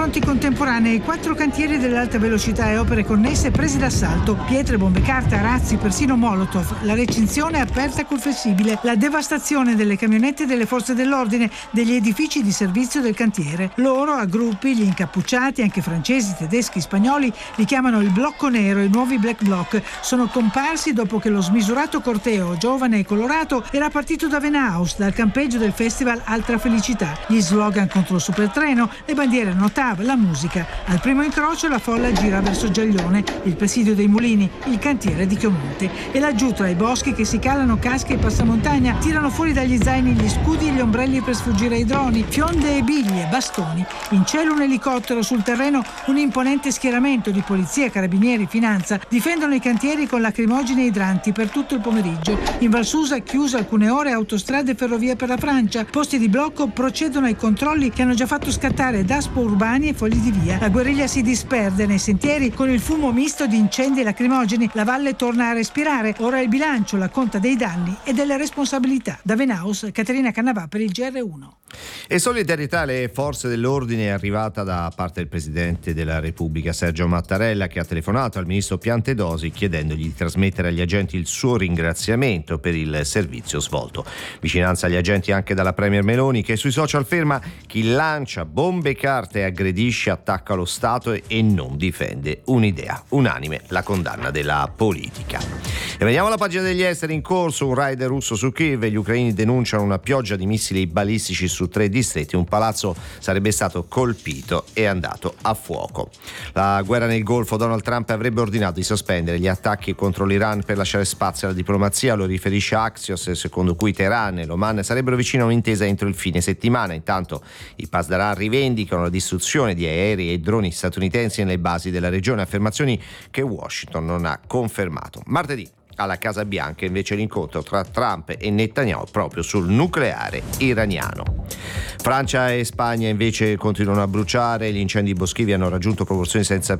fronti contemporanei, 4 cantieri dell'alta velocità e opere connesse presi d'assalto, pietre, bombe carta, razzi, persino molotov, la recinzione aperta col flessibile, la devastazione delle camionette delle forze dell'ordine, degli edifici di servizio del cantiere. Loro, a gruppi, gli incappucciati, anche francesi, tedeschi, spagnoli, li chiamano il blocco nero, i nuovi black bloc. Sono comparsi dopo che lo smisurato corteo, giovane e colorato, era partito da Venaus, dal campeggio del festival Altra Felicità. Gli slogan contro il supertreno, le bandiere Notav, la musica. Al primo incrocio la folla gira verso Giaglione, il presidio dei mulini, il cantiere di Chiomonte. E laggiù tra i boschi che si calano casche e passamontagna tirano fuori dagli zaini gli scudi e gli ombrelli per sfuggire ai droni, fionde e biglie, bastoni. In cielo un elicottero, sul terreno un imponente schieramento di polizia, carabinieri, finanza. Difendono i cantieri con lacrimogeni e idranti per tutto il pomeriggio. In Val Susa, chiuse alcune ore, autostrade e ferrovie per la Francia. Posti di blocco procedono ai controlli che hanno già fatto scattare daspo urbani e fogli di via. La guerriglia si disperde nei sentieri con il fumo misto di incendi e lacrimogeni. La valle torna a respirare. Ora il bilancio, la conta dei danni e delle responsabilità. Da Venaus, Caterina Cannavà per il GR1. E solidarietà alle forze dell'ordine è arrivata da parte del Presidente della Repubblica Sergio Mattarella, che ha telefonato al ministro Piantedosi chiedendogli di trasmettere agli agenti il suo ringraziamento per il servizio svolto. Vicinanza agli agenti anche dalla Premier Meloni, che sui social ferma: chi lancia bombe e carte, aggredisce, attacca lo Stato e non difende un'idea. Unanime la condanna della politica. E vediamo la pagina degli esteri. In corso un raid russo su Kiev, gli ucraini denunciano una pioggia di missili balistici su 3 distretti. Un palazzo sarebbe stato colpito e andato a fuoco. La guerra nel Golfo. Donald Trump avrebbe ordinato di sospendere gli attacchi contro l'Iran per lasciare spazio alla diplomazia, lo riferisce Axios, secondo cui Teheran e l'Oman sarebbero vicini a un'intesa entro il fine settimana. Intanto i Pasdaran rivendicano la distruzione di aerei e droni statunitensi nelle basi della regione, affermazioni che Washington non ha confermato. Martedì alla Casa Bianca invece l'incontro tra Trump e Netanyahu proprio sul nucleare iraniano. Francia e Spagna invece continuano a bruciare. Gli incendi boschivi hanno raggiunto proporzioni senza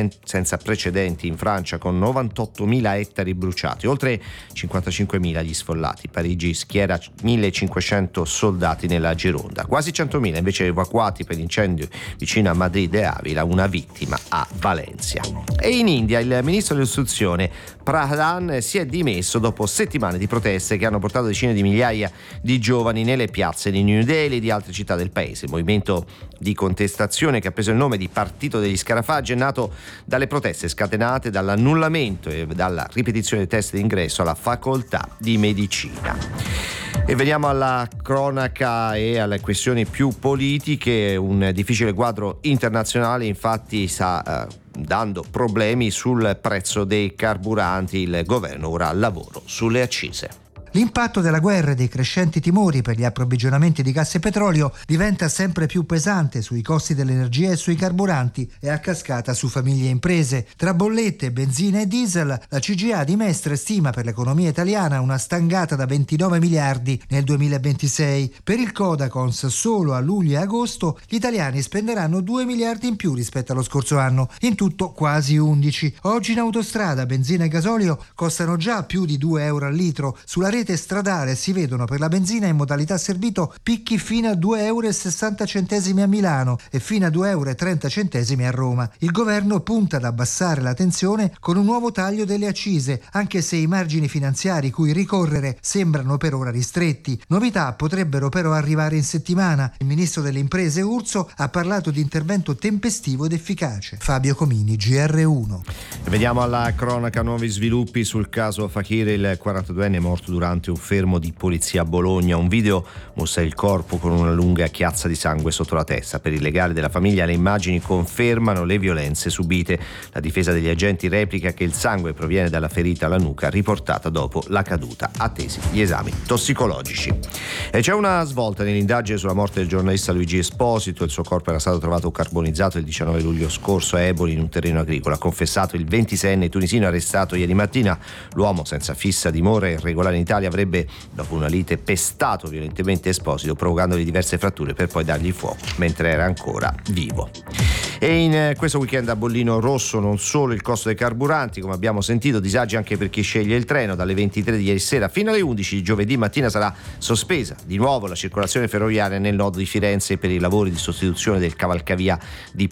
precedenti in Francia, con 98.000 ettari bruciati, oltre 55.000 gli sfollati. Parigi schiera 1.500 soldati nella Gironda, quasi 100.000 invece evacuati per l'incendio vicino a Madrid e Avila, una vittima a Valencia. E in India il ministro dell'istruzione Pradhan si è dimesso dopo settimane di proteste che hanno portato decine di migliaia di giovani nelle piazze di New Delhi e di altre città del paese. Il movimento di contestazione, che ha preso il nome di Partito degli Scarafaggi, è nato dalle proteste scatenate dall'annullamento e dalla ripetizione dei test d'ingresso alla facoltà di medicina. E veniamo alla cronaca e alle questioni più politiche. Un difficile quadro internazionale infatti sta dando problemi sul prezzo dei carburanti. Il governo ora al lavoro sulle accise. L'impatto della guerra e dei crescenti timori per gli approvvigionamenti di gas e petrolio diventa sempre più pesante sui costi dell'energia e sui carburanti e a cascata su famiglie e imprese. Tra bollette, benzina e diesel, la CGIA di Mestre stima per l'economia italiana una stangata da 29 miliardi nel 2026. Per il Codacons solo a luglio e agosto gli italiani spenderanno 2 miliardi in più rispetto allo scorso anno, in tutto quasi 11. Oggi in autostrada benzina e gasolio costano già più di 2 euro al litro. Sulla rete stradale si vedono per la benzina in modalità servito picchi fino a 2,60 euro a Milano e fino a 2,30 euro a Roma. Il governo punta ad abbassare la tensione con un nuovo taglio delle accise, anche se i margini finanziari cui ricorrere sembrano per ora ristretti. Novità potrebbero però arrivare in settimana. Il ministro delle imprese Urso ha parlato di intervento tempestivo ed efficace. Fabio Comini, GR1. Vediamo alla cronaca nuovi sviluppi sul caso Fakir, il 42enne morto durante un fermo di polizia a Bologna. Un video mostra il corpo con una lunga chiazza di sangue sotto la testa. Per il legale della famiglia le immagini confermano le violenze subite. La difesa degli agenti replica che il sangue proviene dalla ferita alla nuca riportata dopo la caduta. Attesi gli esami tossicologici. E c'è una svolta nell'indagine sulla morte del giornalista Luigi Esposito. Il suo corpo era stato trovato carbonizzato il 19 luglio scorso a Eboli in un terreno agricolo. Ha confessato il 26enne tunisino arrestato ieri mattina. L'uomo, senza fissa dimora e irregolare in Italia, avrebbe dopo una lite pestato violentemente Esposito, provocandogli diverse fratture per poi dargli fuoco mentre era ancora vivo. E in questo weekend a Bollino Rosso non solo il costo dei carburanti, come abbiamo sentito, disagi anche per chi sceglie il treno. Dalle 23 di ieri sera fino alle 11 di giovedì mattina sarà sospesa di nuovo la circolazione ferroviaria nel nodo di Firenze per i lavori di sostituzione del cavalcavia di